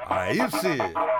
Aí sim.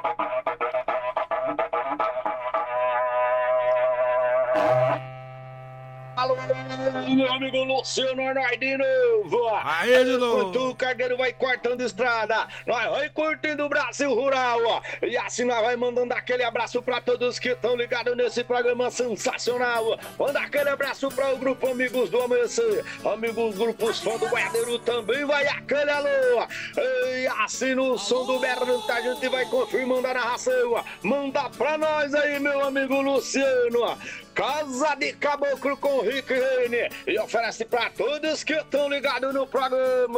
Alô, meu amigo Luciano, nós de novo. Aí de Enquanto novo. o Cargueiro vai cortando estrada, nós vai curtindo o Brasil Rural. E assim nós vai mandando aquele abraço pra todos que estão ligados nesse programa sensacional. Manda aquele abraço para o grupo Amigos do Amanhecer, amigos grupos fã do Boiadeiro também vai aquele alô. E assim no som do berrante a gente vai confirmando a narração. Manda pra nós aí, meu amigo Luciano. Casa de Caboclo com Rick Reine e oferece pra todos que estão ligados no programa.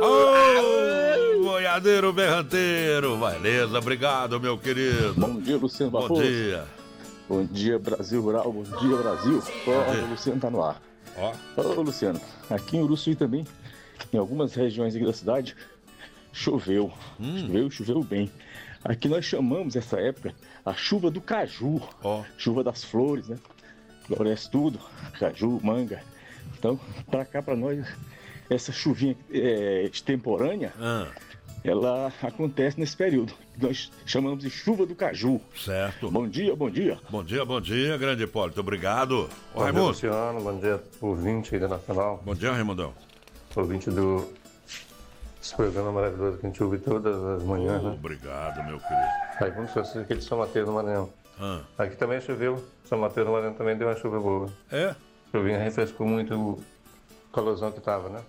Ô, boiadeiro berranteiro. Beleza, obrigado, meu querido. Bom dia, Luciano Bom Barroso. dia. Bom dia, Brasil Rural. Bom dia, Brasil. Olha, o Luciano tá no ar. Ó. Ô, Luciano, aqui em Uruçuí também, em algumas regiões aqui da cidade, choveu. Choveu bem. Aqui nós chamamos essa época a chuva do caju. Ó. Chuva das flores, né? Floresce tudo, caju, manga. Então, pra cá, pra nós, essa chuvinha extemporânea, ela acontece nesse período. Nós chamamos de chuva do caju. Certo. Bom dia, bom dia. Bom dia, grande Hipólito. Obrigado. Ô, Bom dia, Raimundo. Luciano. Bom dia, ouvinte aí da Nacional. Bom dia, Raimundão. Ouvinte desse programa maravilhoso que a gente ouve todas as manhãs, né? Obrigado, meu querido. Raimundo Francisco aqui de São Mateus, no Maranhão. Aqui também choveu. São Mateus, no Maranhão também deu uma chuva boa. É? Chuvinha refrescou muito o calorzão que tava, né?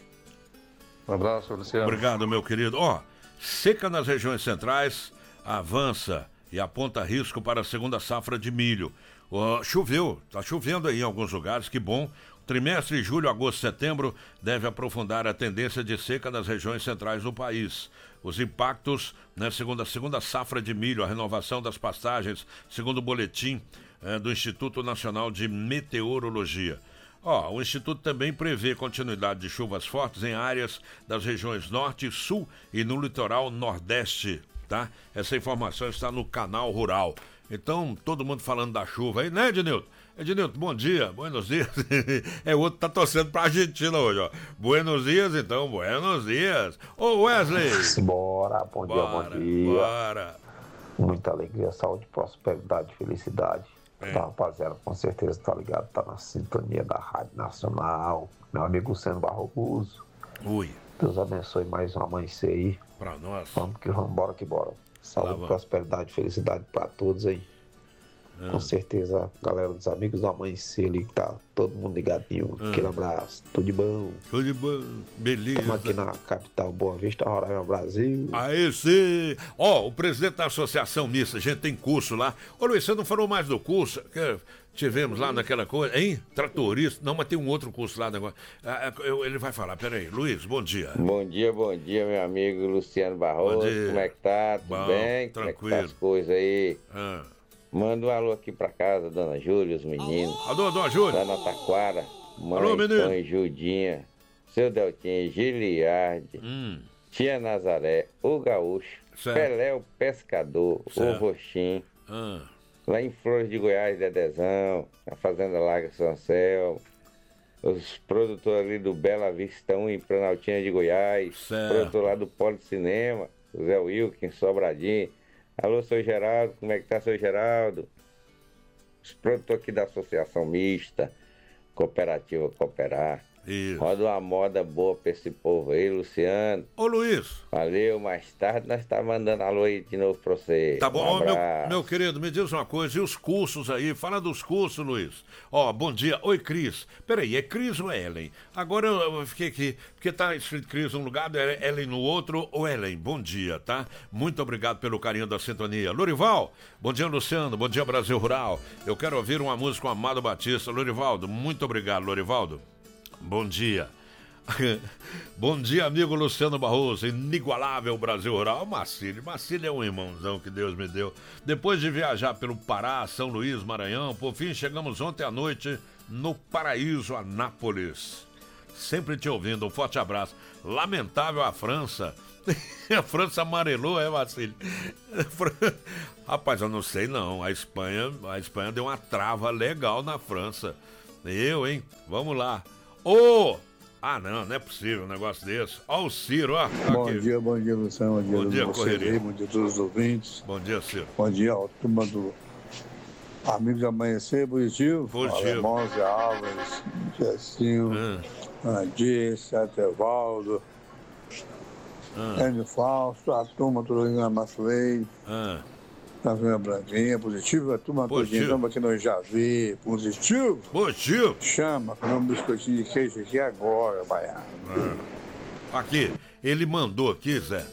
Um abraço, Luciano. Obrigado, meu querido. Ó, seca nas regiões centrais, avança e aponta risco para a segunda safra de milho. Choveu, tá chovendo aí em alguns lugares, que bom. O trimestre julho, agosto, setembro deve aprofundar a tendência de seca nas regiões centrais do país. Os impactos na segunda safra de milho, a renovação das pastagens, segundo o boletim do Instituto Nacional de Meteorologia. O Instituto também prevê continuidade de chuvas fortes em áreas das regiões norte, sul e no litoral nordeste, tá? Essa informação está no Canal Rural. Então, todo mundo falando da chuva aí, né, Ednilton? Ednilton, bom dia, buenos dias. O outro tá torcendo pra Argentina hoje, ó. Buenos dias, então, buenos dias. Ô, Wesley! Bora, bom dia, bom dia. Bora. Muita alegria, saúde, prosperidade, felicidade. Tá, rapaziada, com certeza tá ligado, tá na sintonia da Rádio Nacional. Meu amigo Luciano Barroso. Ui. Deus abençoe mais um amanhecer aí. Pra nós. Vamos que vamos, bora que bora. Saúde, prosperidade, felicidade pra todos aí. Com certeza, galera dos amigos do amanhecer ali, que tá todo mundo ligadinho. Aquele abraço, tudo de bom. Tudo de bom, beleza. Estamos aqui na capital Boa Vista, Roraima, Brasil. Aí sim. O presidente da Associação Mista, a gente tem curso lá. Ô, Luiz, você não falou mais do curso que tivemos lá naquela coisa, hein? Tratorista. Não, mas tem um outro curso lá agora. Ele vai falar, peraí. Luiz, bom dia. Bom dia, meu amigo Luciano Barroso. Como é que tá? Tudo bom, bem? tranquilo. Como é que tá as coisas aí? Manda um alô aqui pra casa, dona Júlia, os meninos. Alô, dona Júlia. Dona Taquara, mãe, Alô, menino. Tony, Judinha, seu Deltinho, Giliardi, tia Nazaré, o Gaúcho, certo. Pelé, o Pescador, certo. o Roxim, lá em Flores de Goiás, Dedezão, a Fazenda Larga São Anselmo, os produtores ali do Bela Vista 1 em Planaltina de Goiás, certo. produtor lá do Polo Cinema, o Zé Wilkin, Sobradinho. Alô, seu Geraldo, como é que tá, seu Geraldo? Os produtores aqui da Associação Mista, Cooperativa Cooperar. Isso. Roda uma moda boa pra esse povo aí, Luciano. Ô, Luiz. Valeu, mais tarde nós tá mandando alô aí de novo pra você. Tá bom, Um abraço. meu querido, me diz uma coisa, e os cursos aí? Fala dos cursos, Luiz. Bom dia. Oi, Cris. Peraí, é Cris ou Ellen? Agora eu fiquei aqui, porque tá escrito Cris num lugar, Ellen no outro. Ô, Ellen, bom dia, tá? Muito obrigado pelo carinho da sintonia. Lorival, bom dia, Luciano. Bom dia, Brasil Rural. Eu quero ouvir uma música com Amado Batista. Lorivaldo, muito obrigado, Lorivaldo. Bom dia. Bom dia, amigo Luciano Barroso, inigualável Brasil Rural. Marcílio é um irmãozão que Deus me deu. Depois de viajar pelo Pará, São Luís, Maranhão, por fim chegamos ontem à noite no Paraíso, Anápolis. Sempre te ouvindo, um forte abraço. Lamentável a França. A França amarelou, Marcílio? Rapaz, eu não sei não. A Espanha deu uma trava legal na França. Hein? Vamos lá. Ah, não é possível um negócio desse. Ó o Ciro, ó. Bom dia, Luciano. Bom dia, Correria. Bom dia a todos os ouvintes. Bom dia, Ciro. Bom dia, ó, turma do Amigos do Amanhecer, positivo. Alemão, Zé Álvares, Jessinho, Andice, Atevaldo, Enio Fausto, a turma do Rio Massuei, a turma Brandinha, positivo, a turma todinha, estamos aqui no Javi, positivo. Positivo. Chama, com um biscoitinho de queijo aqui agora, Baiano. Aqui, ele mandou aqui, Zé,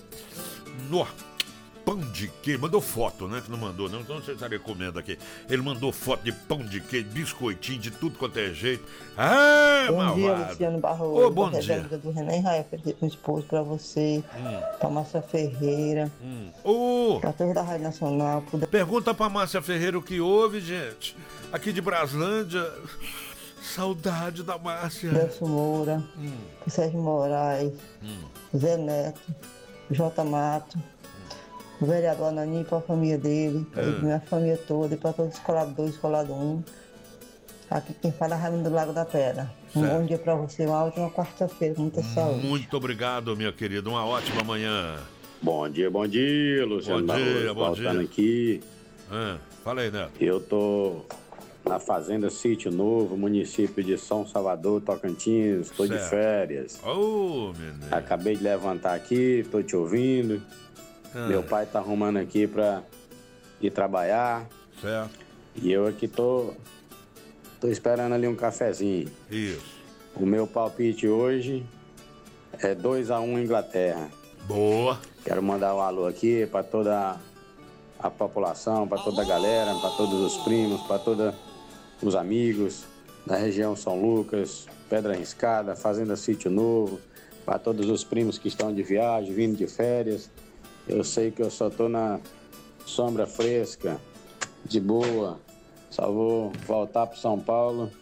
pão de queijo, mandou foto, né, que não mandou, não, então você estaria comendo aqui. Ele mandou foto de pão de queijo, biscoitinho, de tudo quanto é jeito. Bom dia, Luciano Barroso. Bom dia. Do Renan Raia, um esposo pra você, pra Márcia Ferreira, pra toda a Rádio Nacional. Pergunta pra Márcia Ferreira o que houve, gente. Aqui de Braslândia, saudade da Márcia. Delcio Moura, Sérgio Moraes, Zé Neto, J. Mato, o vereador Ananinho para a família dele, minha família toda, e para todos os escolados 2, escolado 1. Aqui quem fala é Raimundo do Lago da Pedra. Um bom dia para você, uma ótima quarta-feira, com muita saúde. Muito obrigado, minha querida, uma ótima manhã. Bom dia, Luciano Barroso. Voltando aqui. Fala aí, Neto. Eu tô na Fazenda Sítio Novo, município de São Salvador, Tocantins, tô de férias. Menino. Acabei de levantar aqui, tô te ouvindo. Meu pai tá arrumando aqui pra ir trabalhar. Certo. E eu aqui tô esperando ali um cafezinho. Isso. O meu palpite hoje é 2-1 Inglaterra. Boa. Quero mandar um alô aqui pra toda a população, pra toda a galera, pra todos os primos, pra todos os amigos da região São Lucas, Pedra Arriscada, Fazenda Sítio Novo, pra todos os primos que estão de viagem, vindo de férias. Eu sei que eu só tô na sombra fresca, de boa. Só vou voltar para São Paulo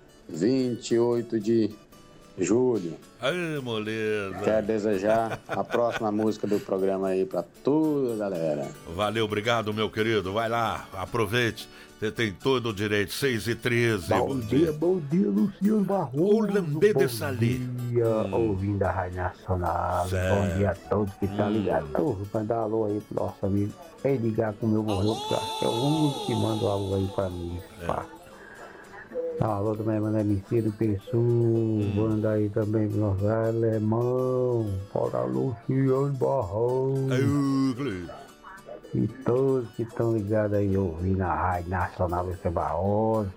28 de julho. Ai, moleza. Quero desejar a próxima música do programa aí para toda a galera. Valeu, obrigado, meu querido. Vai lá, aproveite. Você tem todo o direito. 6h13. Bom dia, Luciano Barroso. O Lambê de Sali. Bom dia, ouvindo a Rádio Nacional. Bom dia a todos que estão ligados. Vou mandar um alô aí pro nosso amigo Edgar, como eu morreu, porque acho que é o único que manda um alô aí pra mim. Alô também, manda MC do Pessoa. Manda aí também pro nosso alemão. Para Luciano Barroso. E todos que estão ligados aí ouvindo a Rádio Nacional do Luciano Barroso.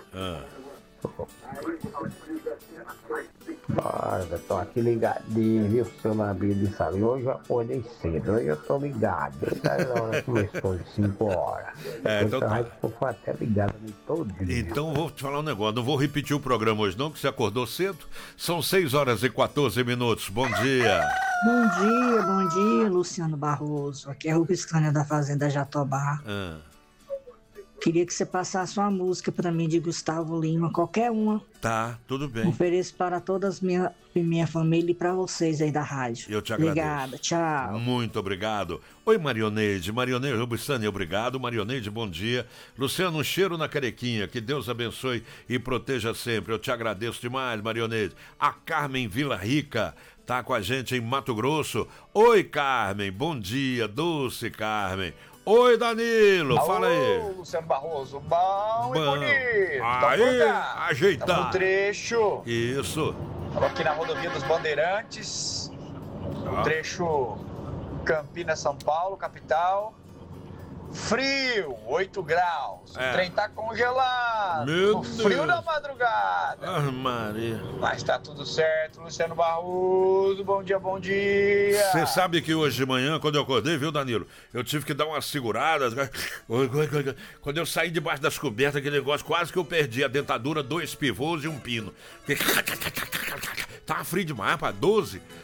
Bora, tô aqui ligadinho, viu, seu Lambinho de Sali? Hoje eu acordei cedo, hoje eu tô ligado. A hora começou de 5 horas. Então tá. Foi até ligado todo dia. Então vou te falar um negócio, não vou repetir o programa hoje não, que você acordou cedo. São 6h14. Bom dia. Bom dia, Luciano Barroso. Aqui é a Rubiscânia da Fazenda Jatobá. Queria que você passasse uma música pra mim de Gustavo Lima, qualquer uma. Tá, tudo bem. Ofereço para todas minha família e pra vocês aí da rádio. Eu te agradeço. Obrigada, tchau. Muito obrigado. Oi, Marioneide. Marioneide Rubissani, obrigado. Marioneide, bom dia. Luciano, um cheiro na carequinha. Que Deus abençoe e proteja sempre. Eu te agradeço demais, Marioneide. A Carmen Vila Rica tá com a gente em Mato Grosso. Oi, Carmen. Bom dia, doce Carmen. Oi, Danilo, fala aí. Luciano Barroso, bom e bonito. Aí, ajeitado. Estamos no trecho. Isso. Estamos aqui na rodovia dos Bandeirantes. O trecho Campinas-São Paulo, capital. Frio, 8 graus. O trem tá congelado. Meu frio Deus. da madrugada. Ah, Maria. Mas tá tudo certo, Luciano Barroso. Bom dia, bom dia. Você sabe que hoje de manhã, quando eu acordei, viu, Danilo? Eu tive que dar uma segurada. Quando eu saí debaixo das cobertas, aquele negócio, quase que eu perdi a dentadura, 2 pivôs e um pino. Tava frio demais, rapaz, 12.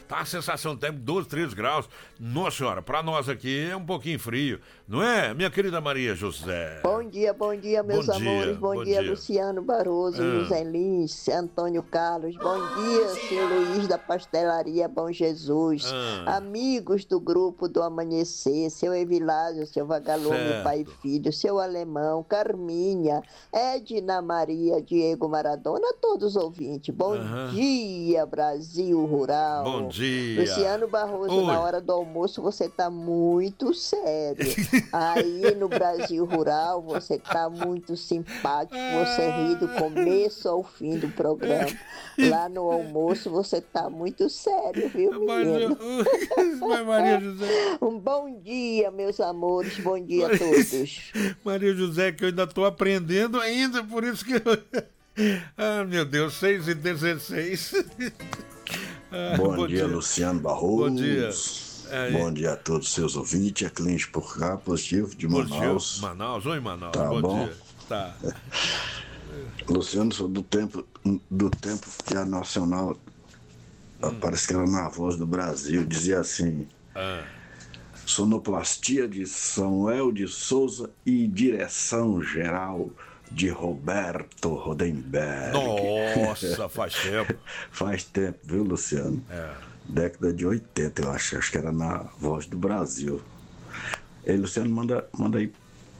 Tá a sensação térmica 12, 13 graus. Nossa senhora, pra nós aqui é um pouquinho frio, não é, minha querida Maria José? Bom dia, meus amores. Bom dia, Luciano Barroso, José Lins, Antônio Carlos. Bom dia, seu Luiz da Pastelaria Bom Jesus. Amigos do grupo do Amanhecer, seu Evilásio, seu Vagalume, pai e filho, seu Alemão, Carminha, Edna Maria, Diego Maradona, todos os ouvintes. Bom dia, Brasil Rural. Bom dia. Luciano Barroso, na hora do almoço você tá muito sério. Aí no Brasil Rural você tá muito simpático, você ri do começo ao fim do programa. Lá no almoço você tá muito sério, viu, menino? Maria José. Um bom dia, meus amores, bom dia a todos. Maria José, que eu ainda tô aprendendo ainda, por isso que ah, meu Deus, 6h16. Bom dia, Luciano Barroso. Bom dia. Bom dia a todos os seus ouvintes. É Cliente por cá, positivo, de Manaus. Manaus, oi Manaus. Tá bom? Dia. Tá. Luciano, sou do tempo que a Nacional, parece que era na Voz do Brasil, dizia assim: sonoplastia de Samuel de Souza e direção geral de Roberto Rodenberg. Nossa, faz tempo. Faz tempo, viu, Luciano? Década de 80, eu acho que era na Voz do Brasil. E Luciano, manda aí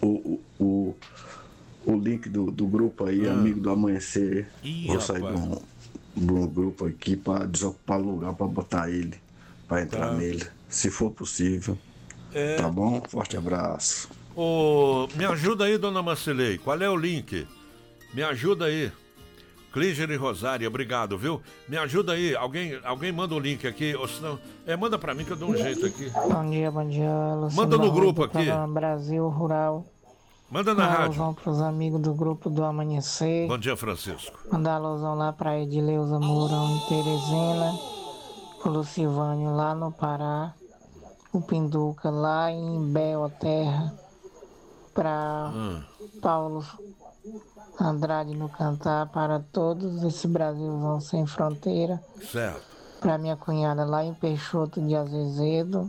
o link do grupo aí, amigo do Amanhecer. Vou sair de um grupo aqui para desocupar lugar para botar ele, para entrar nele, se for possível. Tá bom? Forte abraço. Me ajuda aí, dona Marcelei, qual é o link? Me ajuda aí. Clíger e Rosário, obrigado, viu? Me ajuda aí, alguém manda o link aqui, ou senão, manda pra mim que eu dou um jeito aqui. Bom dia, Luciano. Manda no grupo aqui. Brasil Rural. Manda na rádio. Alusão pros amigos do grupo do Amanhecer. Bom dia, Francisco. Mandar alusão lá pra Edileuza Mourão em Teresina, o Lucivânio lá no Pará, o Pinduca lá em Belterra, para Paulo Andrade no Cantar, para todos esse Brasilzão sem fronteira. Certo. Para minha cunhada lá em Peixoto de Azezedo.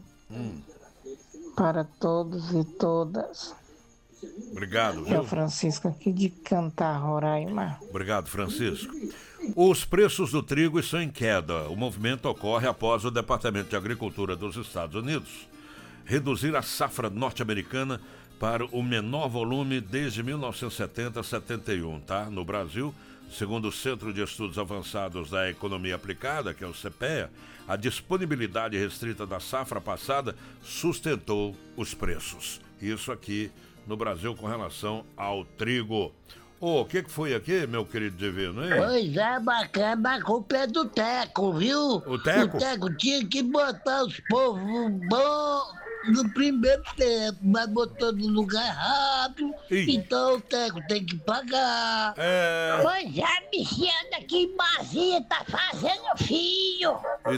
Para todos e todas. Obrigado, viu? É o Francisco aqui de Cantar, Roraima. Obrigado, Francisco. Os preços do trigo estão em queda. O movimento ocorre após o Departamento de Agricultura dos Estados Unidos reduzir a safra norte-americana para o menor volume desde 1970-71, tá? No Brasil, segundo o Centro de Estudos Avançados da Economia Aplicada, que é o CPEA, a disponibilidade restrita da safra passada sustentou os preços. Isso aqui no Brasil com relação ao trigo. O que foi aqui, meu querido Divino, hein? Pois é, bacana, a culpa é do Teco, viu? O Teco? O Teco tinha que botar os povos bons no primeiro tempo, mas botou no lugar errado. Então o Teco tem que pagar. Pois é, bichada, que Mazinha tá fazendo fio.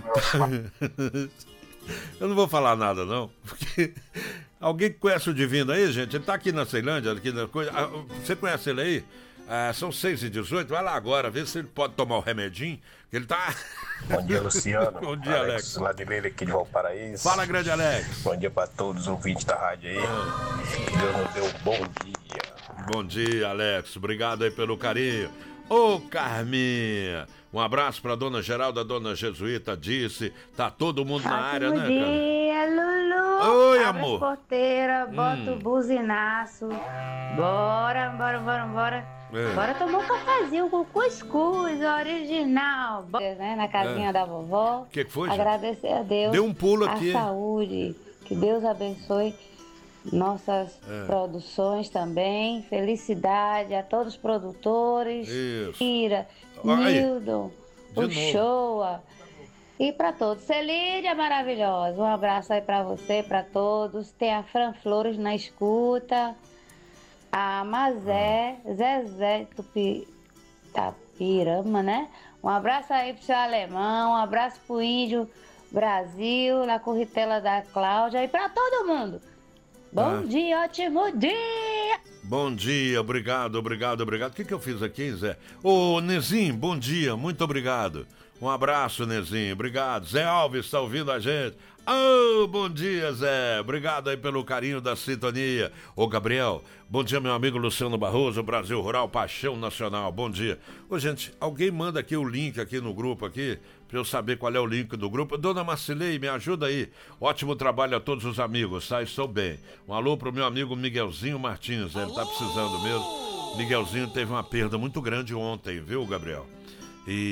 Eu não vou falar nada, não, porque alguém conhece o Divino aí, gente? Ele tá aqui na Ceilândia, aqui na coisa. Você conhece ele aí? São 6h18, vai lá agora, vê se ele pode tomar o remedinho, que ele tá... Bom dia, Luciano. Bom dia, Alex. Ladileira aqui de Valparaíso. Fala, grande Alex. Bom dia pra todos os ouvintes da rádio aí. Que Deus nos dê um bom dia. Bom dia, Alex. Obrigado aí pelo carinho. Ô, Carminha, um abraço pra dona Geralda, a dona Jesuíta disse, tá todo mundo na área, né, cara? Bom dia, Lulu. Oi, abre amor. As porteiras, bota o buzinaço. Bora. Bora tomar um cafezinho com cuscuz original. Né, na casinha da vovó. O que foi, gente? Agradecer a Deus. Deu um pulo aqui. A saúde. Que Deus abençoe nossas produções também. Felicidade a todos os produtores. Isso. Ira, Nildon, o Showa. E para todos. Celídia maravilhosa. Um abraço aí para você, para todos. Tem a Fran Flores na escuta. A Mazé, Zezé Tapirama, né? Um abraço aí pro seu alemão, um abraço pro Índio Brasil, na corritela da Cláudia e pra todo mundo. Bom dia, ótimo dia! Bom dia, obrigado. O que eu fiz aqui, Zé? Ô, Nezinho, bom dia, muito obrigado. Um abraço, Nezinho. Obrigado. Zé Alves está ouvindo a gente. Oh, bom dia, Zé. Obrigado aí pelo carinho da sintonia. Ô, Gabriel, bom dia, meu amigo Luciano Barroso, Brasil Rural, Paixão Nacional. Bom dia. Ô, gente, alguém manda aqui o link aqui no grupo aqui, pra eu saber qual é o link do grupo. Dona Marcilei, me ajuda aí. Ótimo trabalho a todos os amigos, tá? Estou bem. Um alô pro meu amigo Miguelzinho Martins, ele tá precisando mesmo. Miguelzinho teve uma perda muito grande ontem, viu, Gabriel? E